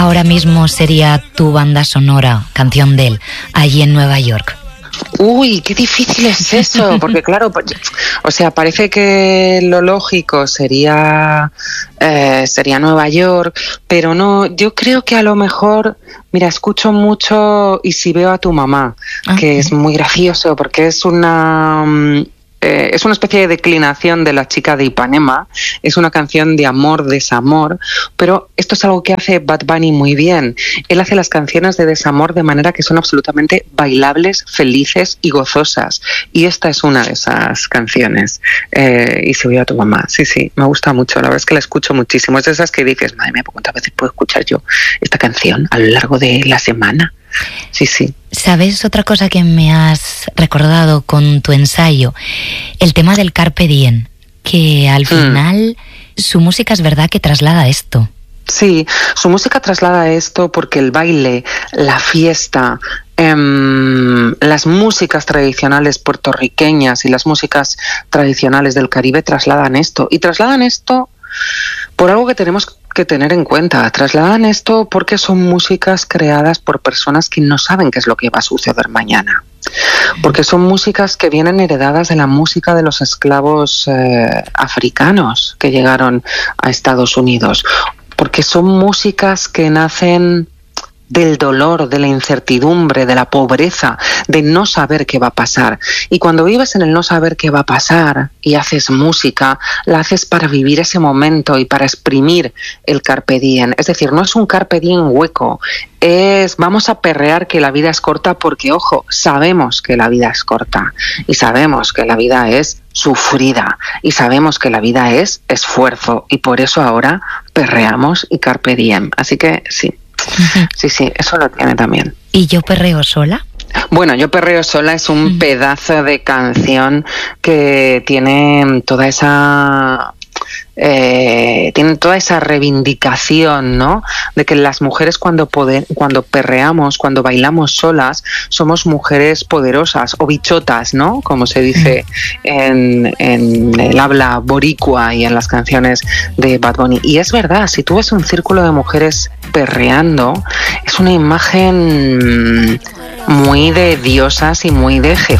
ahora mismo sería tu banda sonora, canción de él, allí en Nueva York? Uy, qué difícil es eso, porque claro, o sea, parece que lo lógico sería Nueva York, pero no, yo creo que a lo mejor, mira, escucho mucho Y si veo a tu mamá, que es muy gracioso porque es una especie de declinación de La chica de Ipanema, es una canción de amor, desamor, pero esto es algo que hace Bad Bunny muy bien. Él hace las canciones de desamor de manera que son absolutamente bailables, felices y gozosas. Y esta es una de esas canciones. Y si voy a tu mamá, sí, me gusta mucho. La verdad es que la escucho muchísimo. Es de esas que dices, madre mía, ¿cuántas veces puedo escuchar yo esta canción a lo largo de la semana? Sí. ¿Sabes otra cosa que me has recordado con tu ensayo? El tema del Carpe Diem, que al final su música es verdad que traslada esto. Sí, su música traslada esto porque el baile, la fiesta, las músicas tradicionales puertorriqueñas y las músicas tradicionales del Caribe trasladan esto. Y trasladan esto por algo que tenemos que tener en cuenta. Trasladan esto porque son músicas creadas por personas que no saben qué es lo que va a suceder mañana. Porque son músicas que vienen heredadas de la música de los esclavos africanos que llegaron a Estados Unidos. Porque son músicas que nacen del dolor, de la incertidumbre, de la pobreza, de no saber qué va a pasar. Y cuando vives en el no saber qué va a pasar y haces música, la haces para vivir ese momento y para exprimir el carpe diem. Es decir, no es un carpe diem hueco, es vamos a perrear que la vida es corta porque, ojo, sabemos que la vida es corta y sabemos que la vida es sufrida y sabemos que la vida es esfuerzo y por eso ahora perreamos y carpe diem. Así que sí. Sí, eso lo tiene también. ¿Y Yo perreo sola? Bueno, Yo perreo sola es un pedazo de canción que tiene toda esa reivindicación, ¿no? De que las mujeres cuando perreamos, cuando bailamos solas, somos mujeres poderosas o bichotas, ¿no? Como se dice en el habla boricua y en las canciones de Bad Bunny. Y es verdad, si tú ves un círculo de mujeres perreando, es una imagen muy de diosas y muy de